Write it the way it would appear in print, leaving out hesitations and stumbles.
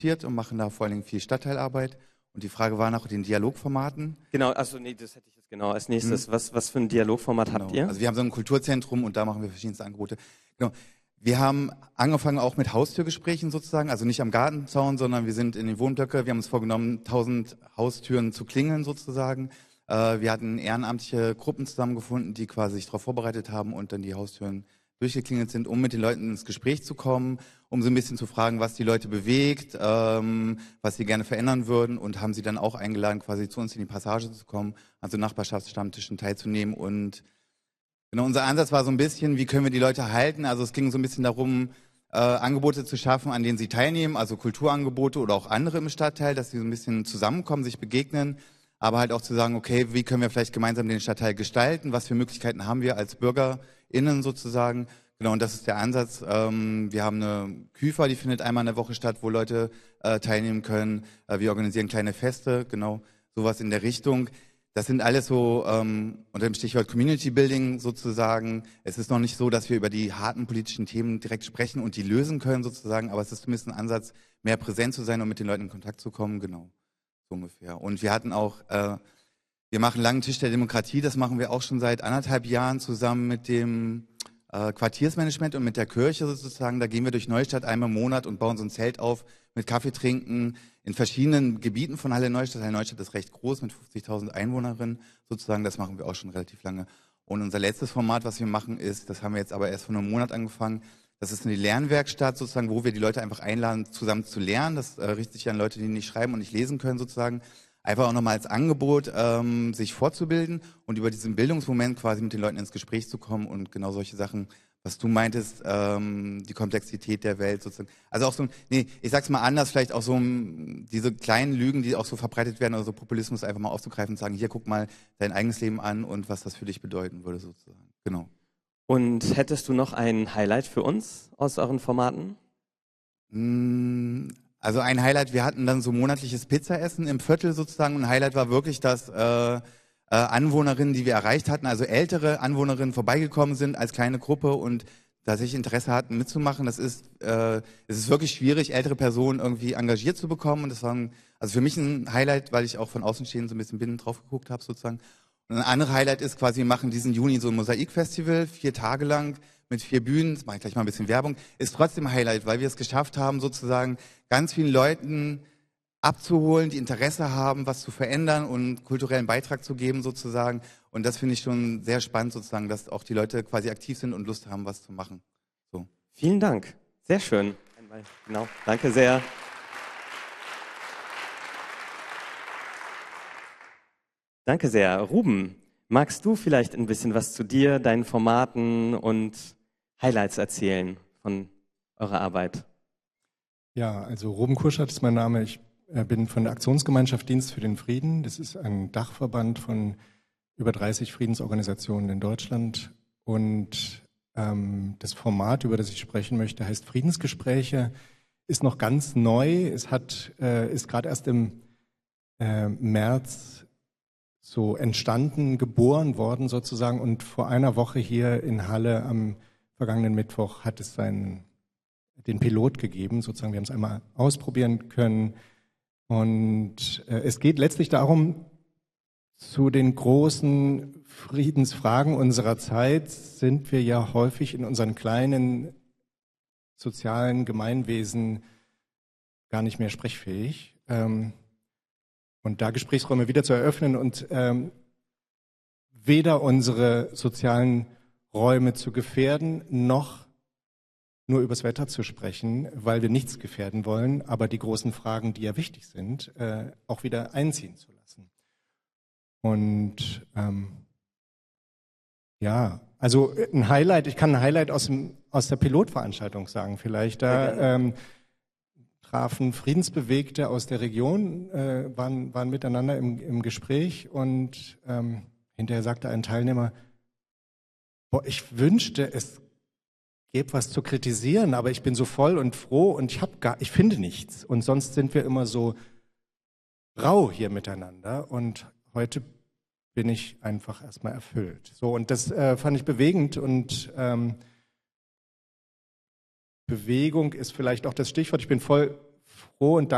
und machen da vor allen Dingen viel Stadtteilarbeit. Und die Frage war nach den Dialogformaten. Genau, also nee, das hätte ich jetzt genau als nächstes. Was für ein Dialogformat habt ihr? Also wir haben so ein Kulturzentrum und da machen wir verschiedenste Angebote. Genau. Wir haben angefangen auch mit Haustürgesprächen sozusagen, also nicht am Gartenzaun, sondern wir sind in den Wohnblöcke. Wir haben uns vorgenommen, 1000 Haustüren zu klingeln sozusagen. Wir hatten ehrenamtliche Gruppen zusammengefunden, die quasi sich darauf vorbereitet haben und dann die Haustüren durchgeklingelt sind, um mit den Leuten ins Gespräch zu kommen, um so ein bisschen zu fragen, was die Leute bewegt, was sie gerne verändern würden, und haben sie dann auch eingeladen, quasi zu uns in die Passage zu kommen, also Nachbarschaftsstammtischen teilzunehmen. Und genau, unser Ansatz war so ein bisschen, wie können wir die Leute halten? Also es ging so ein bisschen darum, Angebote zu schaffen, an denen sie teilnehmen, also Kulturangebote oder auch andere im Stadtteil, dass sie so ein bisschen zusammenkommen, sich begegnen, aber halt auch zu sagen, okay, wie können wir vielleicht gemeinsam den Stadtteil gestalten? Was für Möglichkeiten haben wir als BürgerInnen sozusagen? Genau, und das ist der Ansatz. Wir haben eine KÜFA, die findet einmal in der Woche statt, wo Leute teilnehmen können. Wir organisieren kleine Feste, genau, sowas in der Richtung. Das sind alles so unter dem Stichwort Community Building sozusagen. Es ist noch nicht so, dass wir über die harten politischen Themen direkt sprechen und die lösen können sozusagen, aber es ist zumindest ein Ansatz, mehr präsent zu sein und mit den Leuten in Kontakt zu kommen, genau, so ungefähr. Und wir hatten auch, wir machen Langen Tisch der Demokratie, das machen wir auch schon seit 1,5 Jahren zusammen mit dem Quartiersmanagement und mit der Kirche sozusagen. Da gehen wir durch Neustadt einmal im Monat und bauen so ein Zelt auf mit Kaffee trinken in verschiedenen Gebieten von Halle Neustadt. Halle Neustadt ist recht groß mit 50.000 Einwohnerinnen sozusagen. Das machen wir auch schon relativ lange. Und unser letztes Format, was wir machen, ist, das haben wir jetzt aber erst vor einem Monat angefangen, das ist eine Lernwerkstatt sozusagen, wo wir die Leute einfach einladen, zusammen zu lernen. Das richtet sich an Leute, die nicht schreiben und nicht lesen können sozusagen. Einfach auch nochmal als Angebot, sich fortzubilden und über diesen Bildungsmoment quasi mit den Leuten ins Gespräch zu kommen und genau solche Sachen, was du meintest, die Komplexität der Welt sozusagen. Also auch so, nee, ich sag's mal anders, vielleicht auch so diese kleinen Lügen, die auch so verbreitet werden, oder so Populismus einfach mal aufzugreifen und sagen, hier, guck mal dein eigenes Leben an und was das für dich bedeuten würde sozusagen. Genau. Und hättest du noch ein Highlight für uns aus euren Formaten? Also ein Highlight, wir hatten dann so monatliches Pizzaessen im Viertel sozusagen, und ein Highlight war wirklich, dass Anwohnerinnen, die wir erreicht hatten, also ältere Anwohnerinnen vorbeigekommen sind als kleine Gruppe und tatsächlich Interesse hatten mitzumachen. Es ist wirklich schwierig, ältere Personen irgendwie engagiert zu bekommen, und das war also für mich ein Highlight, weil ich auch von Außenstehenden so ein bisschen binnen drauf geguckt habe sozusagen. Und ein anderes Highlight ist quasi, wir machen diesen Juni so ein Mosaikfestival, 4 Tage lang mit 4 Bühnen, das mache ich gleich mal ein bisschen Werbung, ist trotzdem ein Highlight, weil wir es geschafft haben, sozusagen ganz vielen Leuten abzuholen, die Interesse haben, was zu verändern und kulturellen Beitrag zu geben sozusagen. Und das finde ich schon sehr spannend sozusagen, dass auch die Leute quasi aktiv sind und Lust haben, was zu machen. So. Vielen Dank. Sehr schön. Genau. Danke sehr. Danke sehr. Ruben, magst du vielleicht ein bisschen was zu dir, deinen Formaten und Highlights erzählen von eurer Arbeit? Ja, also Ruben Kurschat ist mein Name. Ich bin von der Aktionsgemeinschaft Dienst für den Frieden. Das ist ein Dachverband von über 30 Friedensorganisationen in Deutschland. Und das Format, über das ich sprechen möchte, heißt Friedensgespräche, ist noch ganz neu. Es ist gerade erst im März so entstanden, geboren worden sozusagen. Und vor einer Woche hier in Halle am vergangenen Mittwoch hat es den Pilot gegeben, sozusagen. Wir haben es einmal ausprobieren können. Und es geht letztlich darum, zu den großen Friedensfragen unserer Zeit sind wir ja häufig in unseren kleinen sozialen Gemeinwesen gar nicht mehr sprechfähig. Und da Gesprächsräume wieder zu eröffnen und weder unsere sozialen Räume zu gefährden, noch nur übers Wetter zu sprechen, weil wir nichts gefährden wollen, aber die großen Fragen, die ja wichtig sind, auch wieder einziehen zu lassen. Und ja, also ein Highlight, ich kann ein Highlight aus der Pilotveranstaltung sagen vielleicht. Da trafen Friedensbewegte aus der Region, waren miteinander im Gespräch, und hinterher sagte ein Teilnehmer, boah, ich wünschte, es gäbe was zu kritisieren, aber ich bin so voll und froh und ich finde nichts. Und sonst sind wir immer so rau hier miteinander, und heute bin ich einfach erstmal erfüllt. So, und das fand ich bewegend, und Bewegung ist vielleicht auch das Stichwort. Ich bin voll froh und dankbar